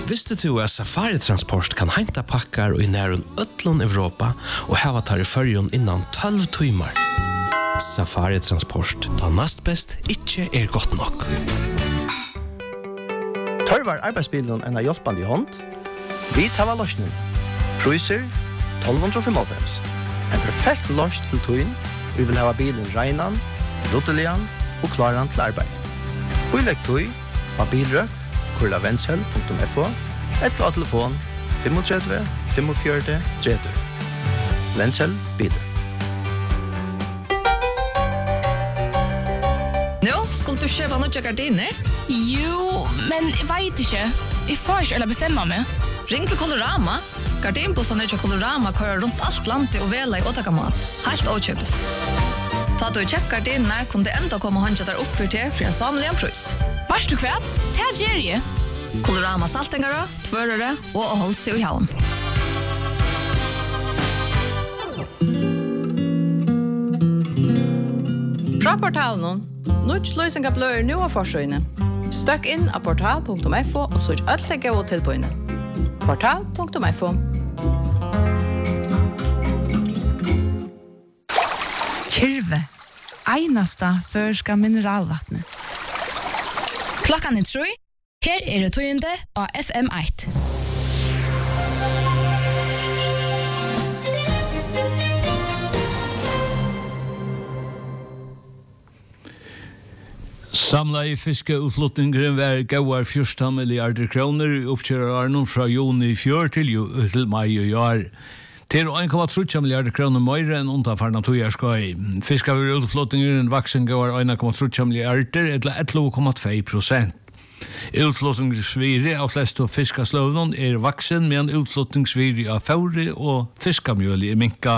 Visste du at Safari Transport kan henta pakkar og i nærun öllun Europa og hava tar i fyrjun innan 12 timmar? Safari Transport, da nast best ikkje godt nok. Tørvar arbeidsbilen enn hjelpande i hånd? Vi tar løsningen. Cruiser 1295. En perfekt løs til tøyen. Vi vil ha bilen reinan, ruttelian og klaran til arbeid. Bylegg tøy, bilrøkt, kurlavensel.fo, eller telefon 35 45 30. Vensel bilrøkt. Nå, skulle du kjøpe noen gardiner? Jo, men jeg vet ikke. Jeg får ikke bestemme meg. Ring til Colorama. Gardinbussene til Colorama kører rundt alt landet og vela i åtakamat. Helt åkjøpes. Ta du kjøpt gardiner, kunne det enda komme håndkjøtt der oppfyrt til for en samlig prøys. Varst du kvært? Det gjør jeg. Colorama saltingere, tvørere og å holde seg i havn. Fra portalen, Nuts løsning av bløyer nå av forsøgene. Støkk inn av portal.fo og søk alt legge og tilbøyene. Portal.fo. Kyrve, einasta førska mineralvattnet. Klokkan 3. Her det tøyende av FM1. Samla i fiskeutflutningen var gauar 14 milliarder kroner oppkjører Arnon fra juni i fjør til mai i år. Til 1,3 milliarder kroner mer enn underfarna tøyarskøy. Fiskeutflutningen vaksen gauar 1,3 milliarder eller 11,2%. Utflutningsviri av flest av fiskasløvnen vaksen, men utflutningsviri av fauri og fiskamjøli minka.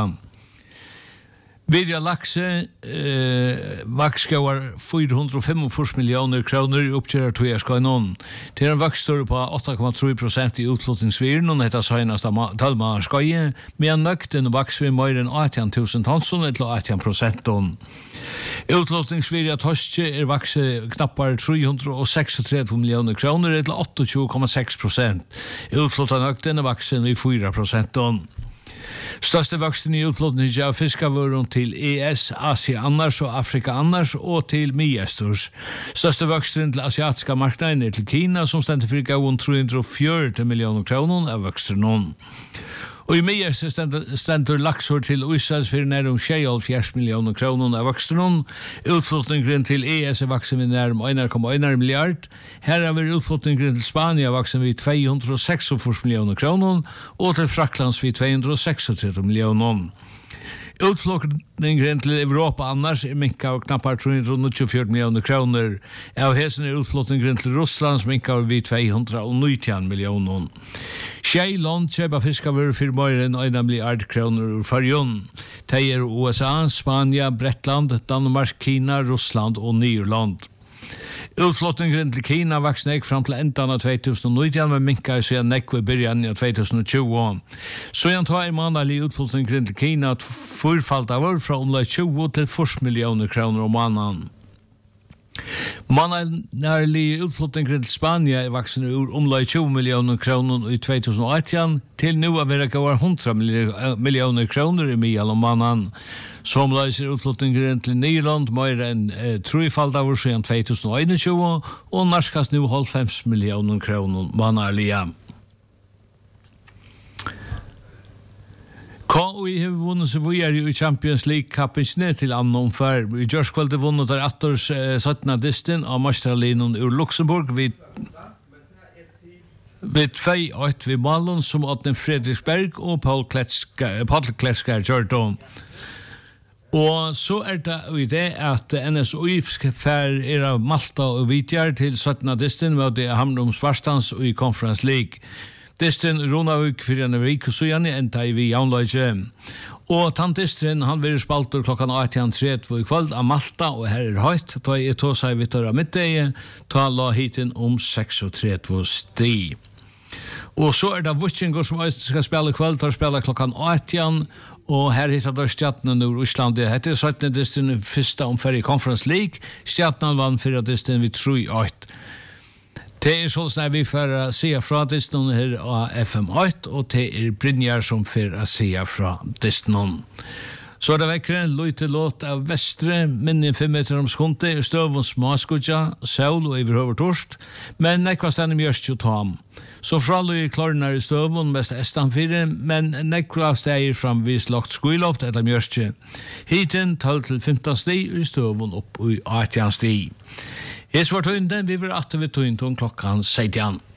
Virja lakse vakskauar 445 millioner kroner i oppkjører tøyarskøynon. Til en vakstor på 8,3% i utflutningsviren, og dette søgnast av talmaarskøye, men nøkten vaks vi mer enn 18.000 tonson til 18%. Utflutningsviria torske vakse knappar 336 millioner kroner til 28,6%. Utfluttanøkten vaksen i 4%. Største voksten i utflutningen av fiskavøren til ES, Asia annars og Afrika annars og til Miestors. Største voksten til asiatiska marknaden til Kina, som stendte for gavun 340 millioner kroner av voksten noen. Og i Miestors stendte laksor til Israels for nærum 76 millioner kroner av voksten noen. Utflutningen til ES voksen ved nærum 1,1 milliard. Her har vi utflutningen til Spania voksen ved 246 millioner kroner, og til Fraklands ved 236 millioner. Utflutningen til Europa annars minka av knappar 324 millioner kroner. Av hesen utflutningen til Russlands minka av vid 219 millioner. Land kjøper fiskavør for mer enn 1 milliard kroner ur farjon. Det USA, Spania, Bretland, Danmark, Kina, Russland og Nederland. Utflutningen til Kina voksen fram til endan av 2019, men minka siden ved byrjan av 2020. Så igjen tar månedlig utflutningen til Kina forfalt av år fra omlag 20 til 40 millioner kroner om måneden. Månedlig utflutningen til Spania voksen ur omlag 20 millioner kroner i 2018 til nå av verka var 100 millioner kroner i mye om måneden. Som løser utflutningen til Nyland mer enn 3-falt av år siden 2021 og norskast nå 50 millioner kroner månedlige. KOI har vunnet seg videre i Champions League-kappene til annen omfær. I Gjørskvalget vunnet der 17. disten av Masterlinen ur Luxemburg ved 2-8 ved Malon som Åtne Fredriksberg og Paul Kletskær Gjørdom. Og så det i det at NSOI fær av Malta og Vidjar til 17. disten med det Hamrum Sparstans og i Conference League. Disten Ronavik for en vik og søgjane enda i vi jaunløyge. Og tantistren han vil spalter klokkan 18.30 i kveld av Malta, og her høyt, da jeg tog seg vidt av middag, ta la hiten om 36 sti. Og så det Vuchengo som skal spille i kveld, tar spille klokkan 18, og her hittar der Stjatnen ur Íslandi. Hette 17. disten første omfær i Conference League. Stjatnen vann 4. disten vid 3-8. Det sånn at vi får se fra Disney her av FM8, og det Brynjar som får se fra Disney. Så det vekker en løyte låt av Vestre, minne 5 meter om skunte, støv og smaskudja, sol og iverhøver torst, men nekva stedene mjørst jo tam. Så fra løy klarnar i støvun mest estan 4, men nekva steder framvis lagt skuiloft etter mjørstje. Hiten 12-15 sti i støvun opp i 18 sti. Hes var tøynde, vi var 8 ved tøynton klokkan 16.